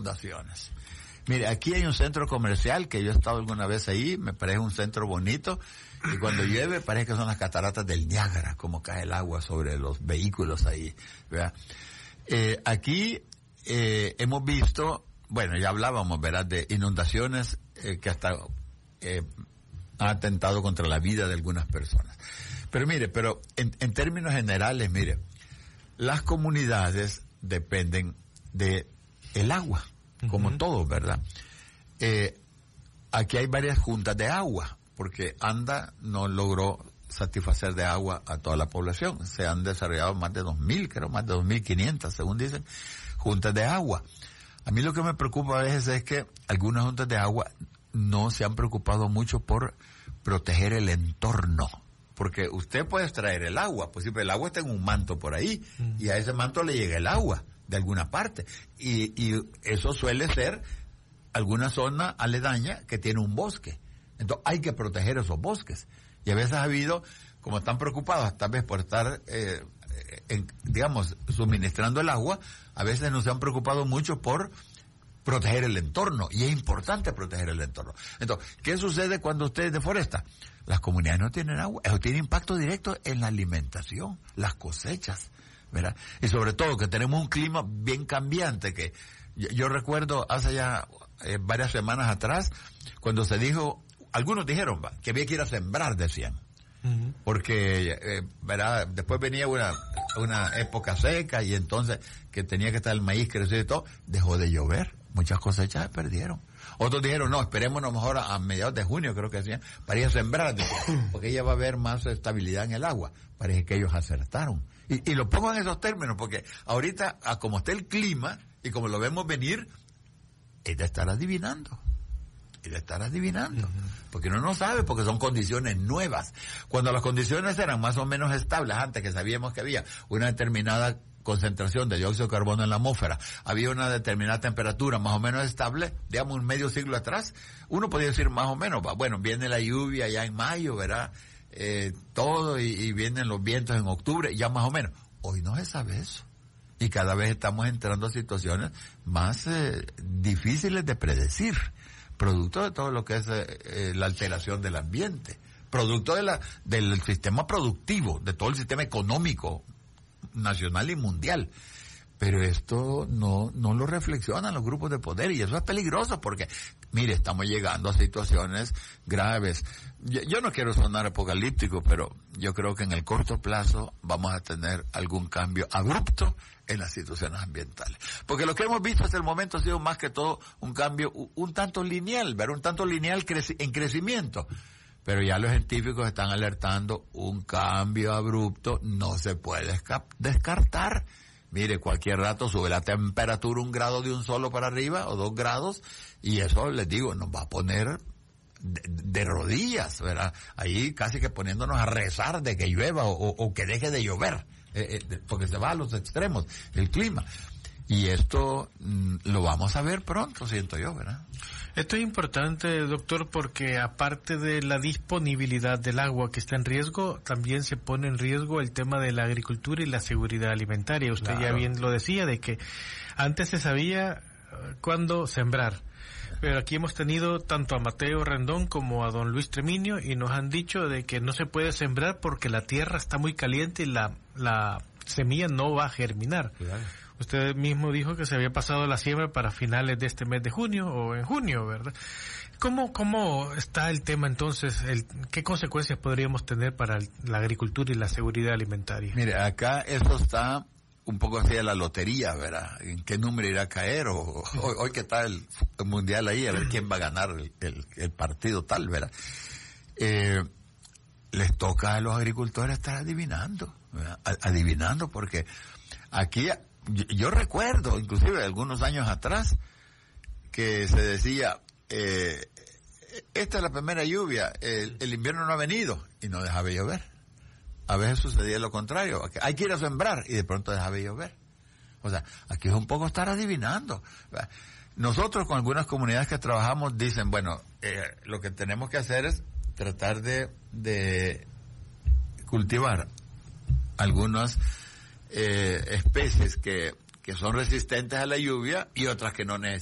inundaciones. Mire, aquí hay un centro comercial que yo he estado alguna vez ahí, me parece un centro bonito, y cuando llueve parece que son las cataratas del Niágara, como cae el agua sobre los vehículos ahí, ¿verdad? Aquí hemos visto, bueno, ya hablábamos, ¿verdad?, de inundaciones que hasta han atentado contra la vida de algunas personas. Pero mire, en términos generales, mire, las comunidades dependen de el agua, como todo, ¿verdad? Aquí hay varias juntas de agua, porque ANDA no logró satisfacer de agua a toda la población. Se han desarrollado más de 2.000, creo, más de 2.500, según dicen, juntas de agua. A mí lo que me preocupa a veces es que algunas juntas de agua no se han preocupado mucho por proteger el entorno. Porque usted puede extraer el agua, pues sí, pero el agua está en un manto por ahí, y a ese manto le llega el agua de alguna parte. Y eso suele ser alguna zona aledaña que tiene un bosque. Entonces hay que proteger esos bosques. Y a veces ha habido, como están preocupados tal vez por estar, digamos, suministrando el agua, a veces no se han preocupado mucho por proteger el entorno, y es importante proteger el entorno. Entonces, ¿qué sucede cuando usted deforesta? Las comunidades no tienen agua, eso tiene impacto directo en la alimentación, las cosechas, ¿verdad? Y sobre todo que tenemos un clima bien cambiante, que yo recuerdo hace ya varias semanas atrás, cuando se dijo, algunos dijeron que había que ir a sembrar, decían. Porque, ¿verdad? Después venía una época seca, y entonces que tenía que estar el maíz crecido y todo, dejó de llover, muchas cosechas se perdieron. Otros dijeron, no, esperémonos mejor a mediados de junio, creo que decían, para ir a sembrar, porque ya va a haber más estabilidad en el agua. Parece que ellos acertaron. Y lo pongo en esos términos, porque ahorita, a como está el clima, y como lo vemos venir, es de estar adivinando. Porque uno no sabe, porque son condiciones nuevas. Cuando las condiciones eran más o menos estables, antes que sabíamos que había una determinada concentración de dióxido de carbono en la atmósfera, había una determinada temperatura más o menos estable, digamos un medio siglo atrás, uno podía decir más o menos, bueno, viene la lluvia ya en mayo, ¿verdad? Todo, y vienen los vientos en octubre, ya más o menos. Hoy no se sabe eso. Y cada vez estamos entrando a situaciones más difíciles de predecir, producto de todo lo que es la alteración del ambiente, producto del sistema productivo, de todo el sistema económico nacional y mundial. Pero esto no lo reflexionan los grupos de poder, y eso es peligroso porque, mire, estamos llegando a situaciones graves. Yo no quiero sonar apocalíptico, pero yo creo que en el corto plazo vamos a tener algún cambio abrupto en las situaciones ambientales. Porque lo que hemos visto hasta el momento ha sido más que todo un cambio un tanto lineal, ¿verdad? Un tanto lineal en crecimiento. Pero ya los científicos están alertando, un cambio abrupto no se puede descartar. Mire, cualquier rato sube la temperatura 1 grado de un solo para arriba, o 2 grados, y eso, les digo, nos va a poner de rodillas, ¿verdad? Ahí casi que poniéndonos a rezar de que llueva o que deje de llover, porque se va a los extremos el clima. Y esto lo vamos a ver pronto, siento yo, ¿verdad? Esto es importante, doctor, porque aparte de la disponibilidad del agua que está en riesgo, también se pone en riesgo el tema de la agricultura y la seguridad alimentaria. Usted ya bien lo decía, de que antes se sabía cuándo sembrar. Pero aquí hemos tenido tanto a Mateo Rendón como a don Luis Treminio, y nos han dicho de que no se puede sembrar porque la tierra está muy caliente y la semilla no va a germinar. Claro. Usted mismo dijo que se había pasado la siembra para finales de este mes de junio o en junio, ¿verdad? ¿Cómo está el tema entonces? ¿Qué consecuencias podríamos tener para la agricultura y la seguridad alimentaria? Mire, acá esto está un poco así de la lotería, ¿verdad? ¿En qué número irá a caer? Hoy que está el mundial ahí, a ver quién va a ganar el partido tal, ¿verdad? Les toca a los agricultores estar adivinando, ¿verdad? Adivinando, porque aquí yo recuerdo, inclusive algunos años atrás, que se decía, esta es la primera lluvia, el invierno no ha venido, y no dejaba de llover. A veces sucedía lo contrario, hay que ir a sembrar, y de pronto dejaba de llover. O sea, aquí es un poco estar adivinando. Nosotros con algunas comunidades que trabajamos dicen, bueno, lo que tenemos que hacer es tratar de cultivar algunas especies que son resistentes a la lluvia y otras que no necesitan